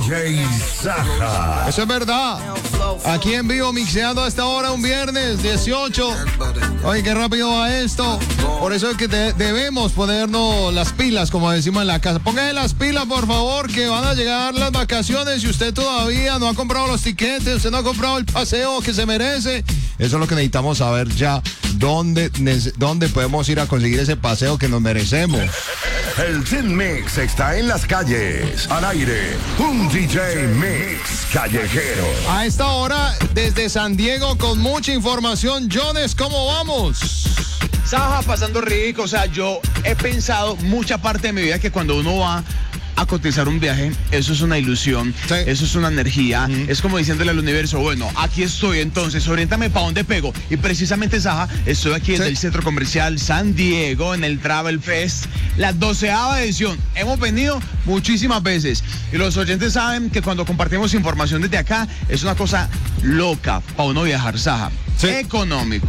DJ Saja. Eso es verdad. Aquí en vivo, mixeando a esta hora, un viernes 18. Oye, qué rápido va esto. Por eso es que debemos ponernos las pilas, como decimos en la casa. Póngase las pilas, por favor, que van a llegar las vacaciones. Si usted todavía no ha comprado los tiquetes, usted no ha comprado el paseo que se merece, eso es lo que necesitamos saber ya. ¿Dónde podemos ir a conseguir ese paseo que nos merecemos? El Team Mix está en las calles. Al aire, un DJ Mix callejero. A esta hora, desde San Diego, con mucha información. Jones, ¿cómo vamos? Saja, pasando rico. O sea, yo he pensado mucha parte de mi vida que cuando uno va a cotizar un viaje, eso es una ilusión, sí. Eso es una energía, es como diciéndole al universo, bueno, aquí estoy, entonces, oriéntame para dónde pego. Y precisamente, Saja, estoy aquí en el Centro Comercial San Diego, en el Travel Fest, la 12ª edición. Hemos venido muchísimas veces y los oyentes saben que cuando compartimos información desde acá, es una cosa loca para uno viajar, Saja. Sí. Económico,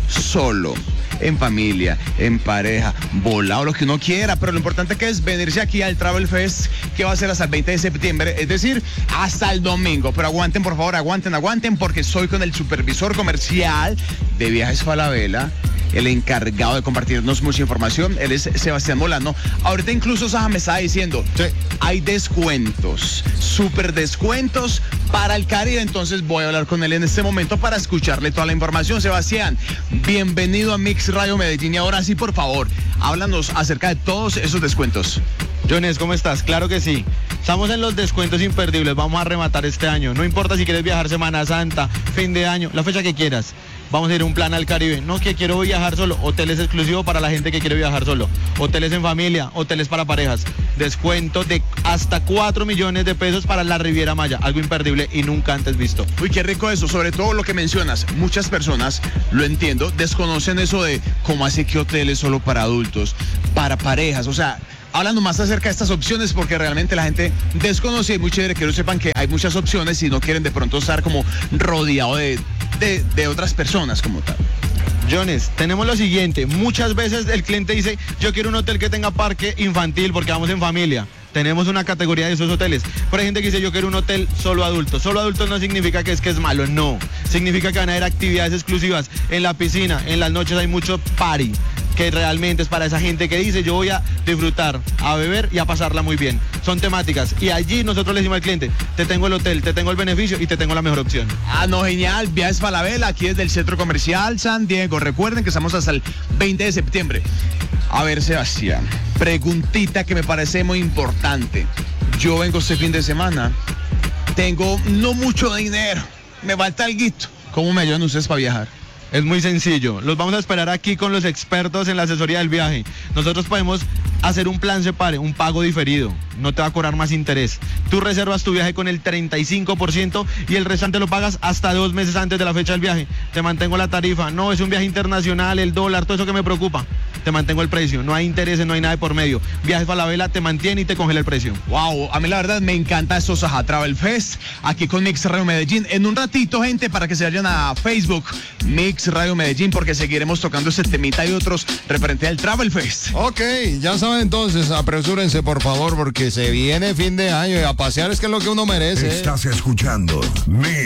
solo, en familia, en pareja, volado, lo que uno quiera, pero lo importante que es venirse aquí al Travel Fest, que va a ser hasta el 20 de septiembre, es decir, hasta el domingo. Pero aguanten, por favor, aguanten, porque soy con el supervisor comercial de Viajes Falabella, el encargado de compartirnos mucha información. Él es Sebastián Molano. Ahorita incluso Saja me estaba diciendo, sí, hay descuentos, super descuentos para el Caribe. Entonces voy a hablar con él en este momento para escucharle toda la información. Sebastián, bienvenido a Mix Radio Medellín. Y ahora sí, por favor, háblanos acerca de todos esos descuentos. Jones, ¿cómo estás? Claro que sí. Estamos en los descuentos imperdibles. Vamos a rematar este año. No importa si quieres viajar Semana Santa, fin de año, la fecha que quieras. Vamos a ir a un plan al Caribe. No, que quiero viajar solo. Hoteles exclusivos para la gente que quiere viajar solo. Hoteles en familia, hoteles para parejas. Descuento de hasta 4 millones de pesos para la Riviera Maya. Algo imperdible y nunca antes visto. Uy, qué rico eso. Sobre todo lo que mencionas. Muchas personas, lo entiendo, desconocen eso de cómo así que hoteles solo para adultos, para parejas. O sea, hablando más acerca de estas opciones, porque realmente la gente desconoce. Y muy chévere que no sepan que hay muchas opciones y no quieren de pronto estar como rodeado de otras personas como tal. Jones, tenemos lo siguiente. Muchas veces el cliente dice, yo quiero un hotel que tenga parque infantil porque vamos en familia. Tenemos una categoría de esos hoteles. Pero hay gente que dice, yo quiero un hotel solo adulto. Solo adultos no significa que es malo, no. Significa que van a haber actividades exclusivas en la piscina. En las noches hay mucho party, que realmente es para esa gente que dice, yo voy a disfrutar, a beber y a pasarla muy bien. Son temáticas y allí nosotros le decimos al cliente, te tengo el hotel, te tengo el beneficio y te tengo la mejor opción. Ah, no, genial. Viajes Falabella, aquí desde el Centro Comercial San Diego. Recuerden que estamos hasta el 20 de septiembre. A ver, Sebastián, preguntita que me parece muy importante. Yo vengo este fin de semana, tengo no mucho dinero, me falta alguito. ¿Cómo me ayudan ustedes para viajar? Es muy sencillo, los vamos a esperar aquí con los expertos en la asesoría del viaje. Nosotros podemos hacer un plan separe, un pago diferido, no te va a cobrar más interés. Tú reservas tu viaje con el 35% y el restante lo pagas hasta 2 meses antes de la fecha del viaje. Te mantengo la tarifa, no, es un viaje internacional, el dólar, todo eso que me preocupa. Te mantengo el precio, no hay intereses, no hay nada de por medio. Viajes Falabella te mantiene y te congela el precio. Wow, a mí la verdad me encanta esto, Saja Travel Fest, aquí con Mix Radio Medellín. En un ratito, gente, para que se vayan a Facebook, Mix Radio Medellín, porque seguiremos tocando este temita y otros referente al Travel Fest. Ok, ya saben entonces, apresúrense por favor, porque se viene fin de año y a pasear es que es lo que uno merece. Estás escuchando Mix